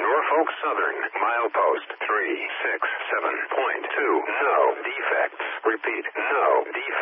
Norfolk Southern, milepost 367.2. No defects. Repeat, no defects.